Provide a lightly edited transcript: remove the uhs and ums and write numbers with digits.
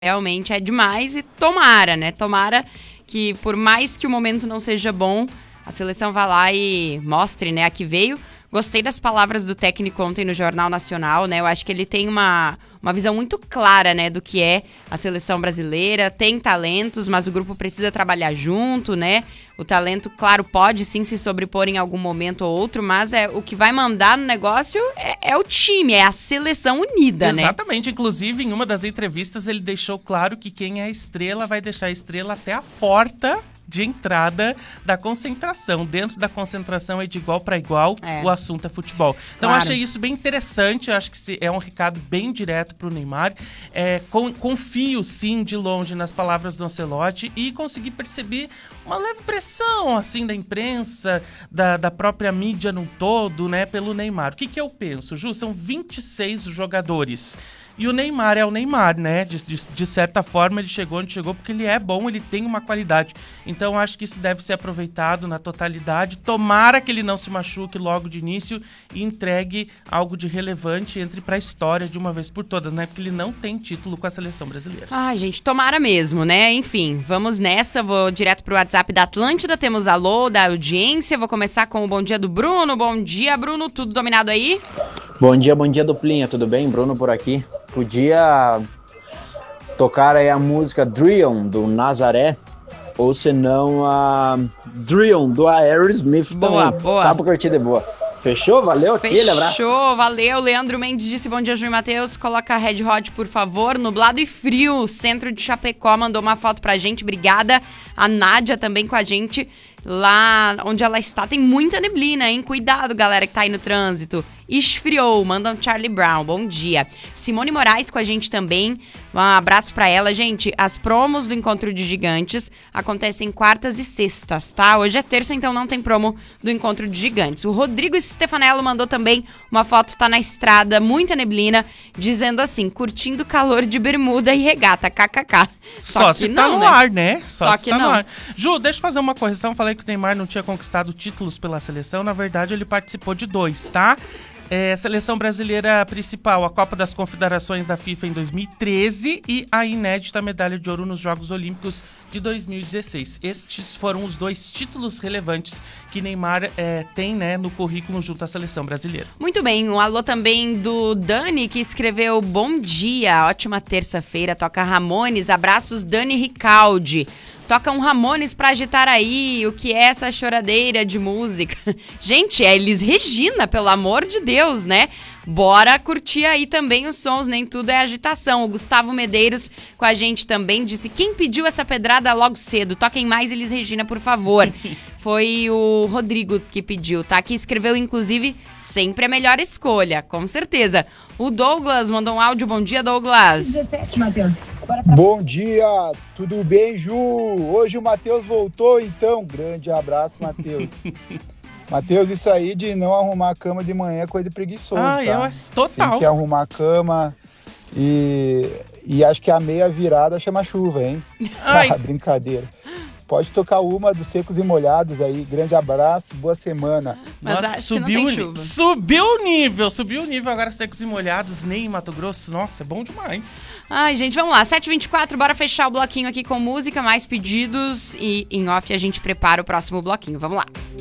realmente é demais e tomara, né? Tomara que, por mais que o momento não seja bom, a seleção vá lá e mostre, né, a que veio. Gostei das palavras do técnico ontem no Jornal Nacional, né? Eu acho que ele tem uma visão muito clara, né, do que é a seleção brasileira. Tem talentos, mas o grupo precisa trabalhar junto, né? O talento, claro, pode sim se sobrepor em algum momento ou outro, mas o que vai mandar no negócio é o time, é a seleção unida, né? Exatamente. Inclusive, em uma das entrevistas, ele deixou claro que quem é a estrela vai deixar a estrela até a porta de entrada da concentração. Dentro da concentração é de igual para igual, o assunto é futebol. Então, claro. Eu achei isso bem interessante, eu acho que é um recado bem direto pro Neymar. Confio, sim, de longe nas palavras do Ancelotti e consegui perceber uma leve pressão, assim, da imprensa, da própria mídia no todo, né, pelo Neymar. O que eu penso, Ju? São 26 jogadores. E o Neymar é o Neymar, né? De certa forma, ele chegou onde chegou porque ele é bom, ele tem uma qualidade. Então, acho que isso deve ser aproveitado na totalidade. Tomara que ele não se machuque logo de início e entregue algo de relevante e entre pra história de uma vez por todas, né? Porque ele não tem título com a seleção brasileira. Ai, gente, tomara mesmo, né? Enfim, vamos nessa. Vou direto pro WhatsApp da Atlântida. Temos alô da audiência. Vou começar com o bom dia do Bruno. Bom dia, Bruno. Tudo dominado aí? Bom dia, duplinha. Tudo bem? Bruno por aqui. Podia tocar aí a música Dream, do Nazaré, ou senão a Dream, do Aerosmith. Boa, também. boa. Só pra curtir de boa. Fechou? Valeu? Aquele abraço. Fechou, valeu. Leandro Mendes disse bom dia, Ju e Matheus. Coloca a Red Hot, por favor. Nublado e frio, centro de Chapecó. Mandou uma foto pra gente, obrigada. A Nádia também com a gente. Lá onde ela está tem muita neblina, hein? Cuidado, galera que tá aí no trânsito. Esfriou, manda um Charlie Brown, bom dia. Simone Moraes com a gente também, um abraço pra ela. Gente, as promos do Encontro de Gigantes acontecem quartas e sextas, tá? Hoje é terça, então não tem promo do Encontro de Gigantes. O Rodrigo Stefanello mandou também uma foto, tá na estrada, muita neblina, dizendo assim, curtindo calor de bermuda e regata, kkk. Só se tá no ar, né? Só que não. Ju, deixa eu fazer uma correção, falei que o Neymar não tinha conquistado títulos pela seleção, na verdade ele participou de 2, tá? Seleção brasileira principal, a Copa das Confederações da FIFA em 2013 e a inédita medalha de ouro nos Jogos Olímpicos de 2016. Estes foram os 2 títulos relevantes que Neymar tem, né, no currículo junto à seleção brasileira. Muito bem, um alô também do Dani, que escreveu bom dia, ótima terça-feira, toca Ramones, abraços Dani Ricaldi. Toca um Ramones pra agitar aí, o que é essa choradeira de música? Gente, é Elis Regina, pelo amor de Deus, né? Bora curtir aí também os sons, nem tudo é agitação. O Gustavo Medeiros com a gente também disse, quem pediu essa pedrada logo cedo? Toquem mais Elis Regina, por favor. Foi o Rodrigo que pediu, tá? Que escreveu, inclusive, sempre a melhor escolha, com certeza. O Douglas mandou um áudio, bom dia, Douglas. 17, Matheus. Bom dia, tudo bem, Ju? Hoje o Matheus voltou, então, grande abraço, Matheus. Matheus, isso aí de não arrumar a cama de manhã é coisa de preguiçoso, tá? Total. Tem que arrumar a cama e acho que a meia virada chama chuva, hein? Brincadeira. Pode tocar uma dos Secos e Molhados aí. Grande abraço, boa semana. Mas acho que não tem chuva. Subiu o nível agora, Secos e Molhados, nem em Mato Grosso. Nossa, é bom demais. Ai, gente, vamos lá. 7h24, bora fechar o bloquinho aqui com música, mais pedidos e em off a gente prepara o próximo bloquinho. Vamos lá.